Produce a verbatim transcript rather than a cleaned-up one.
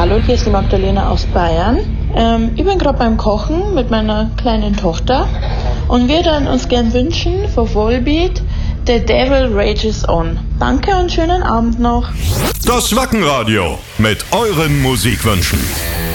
Hallo, hier ist die Magdalena aus Bayern. Ähm, ich bin gerade beim Kochen mit meiner kleinen Tochter und wir würden uns gern wünschen für Volbeat The Devil Rages On. Danke und schönen Abend noch. Das Wackenradio mit euren Musikwünschen.